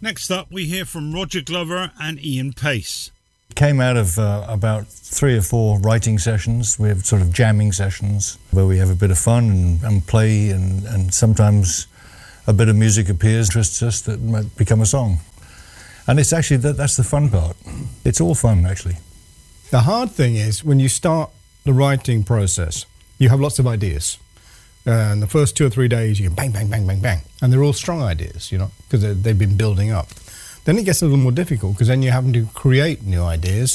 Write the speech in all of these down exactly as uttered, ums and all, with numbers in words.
Next up, we hear from Roger Glover and Ian Pace. It came out of uh, about three or four writing sessions. We have sort of jamming sessions where we have a bit of fun and, and play, and, and sometimes a bit of music appears, interests us, that might become a song. And it's actually, that, that's the fun part. It's all fun, actually. The hard thing is, when you start the writing process, you have lots of ideas. And the first two or three days, you bang, bang, bang, bang, bang. And they're all strong ideas, you know, because they've been building up. Then it gets a little more difficult, because then you're having to create new ideas.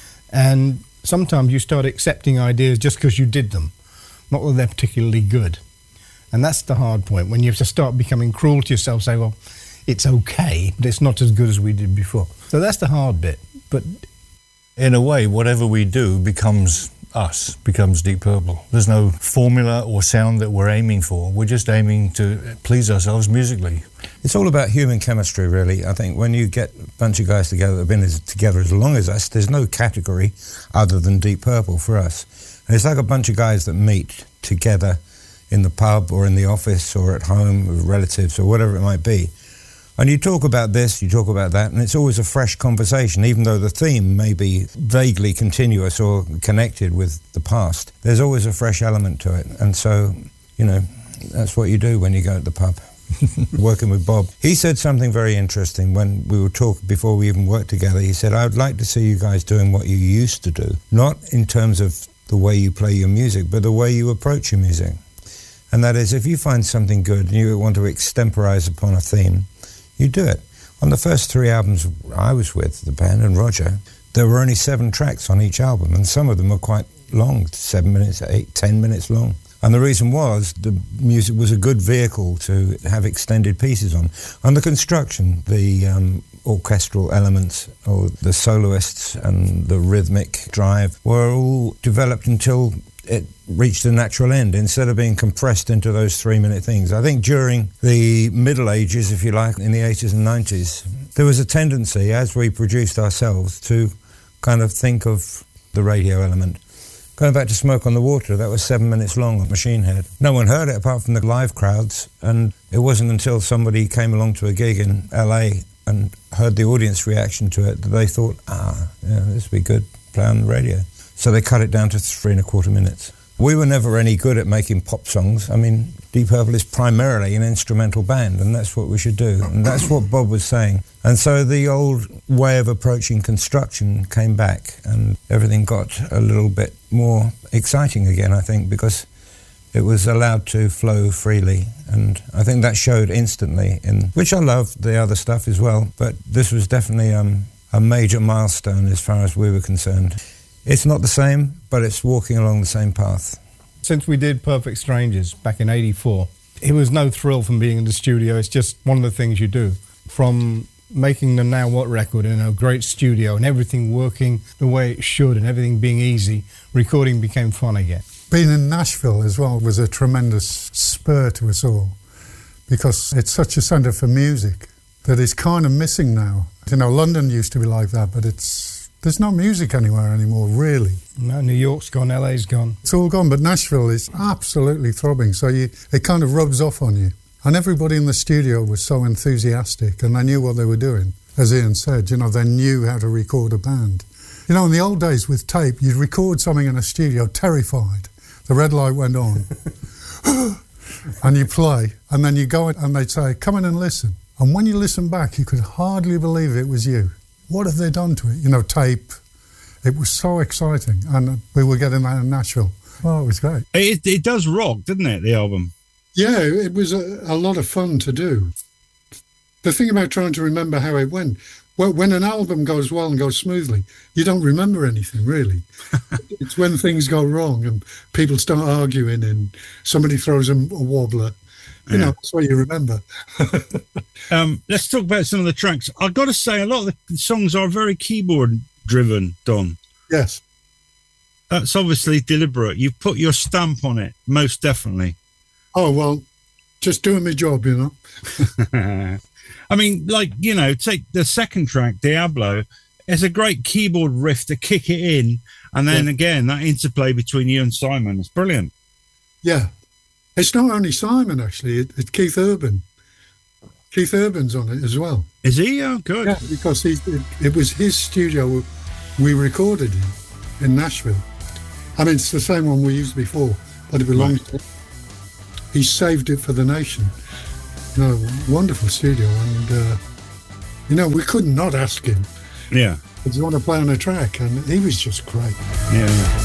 And sometimes you start accepting ideas just because you did them, not that they're particularly good. And that's the hard point, when you have to start becoming cruel to yourself, say, well, it's okay, but it's not as good as we did before. So that's the hard bit. But in a way, whatever we do becomes us, becomes Deep Purple. There's no formula or sound that we're aiming for. We're just aiming to please ourselves musically. It's all about human chemistry, really. I think when you get a bunch of guys together that have been as, together as long as us, there's no category other than Deep Purple for us. And it's like a bunch of guys that meet together in the pub or in the office or at home with relatives or whatever it might be. And you talk about this, you talk about that, and it's always a fresh conversation, even though the theme may be vaguely continuous or connected with the past. There's always a fresh element to it. And so, you know, that's what you do when you go to the pub, working with Bob. He said something very interesting when we were talking, before we even worked together. He said, I would like to see you guys doing what you used to do, not in terms of the way you play your music, but the way you approach your music. And that is, if you find something good and you want to extemporize upon a theme, you do it. On the first three albums I was with, the band and Roger, there were only seven tracks on each album, and some of them were quite long, seven minutes, eight, ten minutes long. And the reason was the music was a good vehicle to have extended pieces on. On the construction, the um, orchestral elements, or the soloists and the rhythmic drive, were all developed until it reached a natural end instead of being compressed into those three-minute things. I think during the Middle Ages, if you like, in the eighties and nineties, there was a tendency, as we produced ourselves, to kind of think of the radio element. Going back to Smoke on the Water, that was seven minutes long at Machine Head. No one heard it apart from the live crowds, and it wasn't until somebody came along to a gig in L A and heard the audience reaction to it that they thought, ah, yeah, this would be good, play on the radio. So they cut it down to three and a quarter minutes. We were never any good at making pop songs. I mean, Deep Purple is primarily an instrumental band, and that's what we should do. And that's what Bob was saying. And so the old way of approaching construction came back, and everything got a little bit more exciting again, I think, because it was allowed to flow freely. And I think that showed instantly, in which I loved the other stuff as well, but this was definitely um, a major milestone as far as we were concerned. It's not the same, but it's walking along the same path. Since we did Perfect Strangers back in eighty-four, it was no thrill from being in the studio. It's just one of the things you do. From making the Now What record in a great studio and everything working the way it should and everything being easy, recording became fun again. Being in Nashville as well was a tremendous spur to us all, because it's such a centre for music that is kind of missing now. You know, London used to be like that, but it's there's no music anywhere anymore, really. No, New York's gone, L A's gone. It's all gone, but Nashville is absolutely throbbing, so you, it kind of rubs off on you. And everybody in the studio was so enthusiastic, and they knew what they were doing. As Ian said, you know, they knew how to record a band. You know, in the old days with tape, you'd record something in a studio terrified. The red light went on. And you play, and then you go in and they'd say, come in and listen. And when you listen back, you could hardly believe it was you. What have they done to it? You know, tape. It was so exciting. And we were getting that in Nashville. Oh, it was great. It, it does rock, doesn't it, the album? Yeah, it was a, a lot of fun to do. The thing about trying to remember how it went, well, when an album goes well and goes smoothly, you don't remember anything, really. It's when things go wrong and people start arguing and somebody throws a, a wobbler. You know, that's what you remember. um, let's talk about some of the tracks. I've got to say, a lot of the songs are very keyboard-driven, Don. Yes. That's obviously deliberate. You've put your stamp on it, most definitely. Oh, well, just doing my job, you know. I mean, like, you know, take the second track, Diablo. It's a great keyboard riff to kick it in. And then, yeah. again, that interplay between you and Simon is brilliant. Yeah. It's not only Simon, actually. It, it's Keith Urban. Keith Urban's on it as well. Is he? Oh, good. Yeah, because he, it, it was his studio we recorded in, in Nashville. I mean, it's the same one we used before, but it belongs Right. to he saved it for the nation. You know, wonderful studio. And, uh, you know, we could not ask him, Yeah. do you want to play on a track? And he was just great. Yeah.